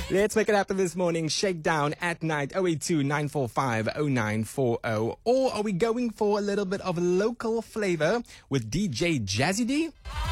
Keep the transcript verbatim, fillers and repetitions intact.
Let's make it happen this morning. Shakedown at night, oh eight two, nine four five, oh nine four oh. Or are we going for a little bit of local flavor with D J Jazzy D?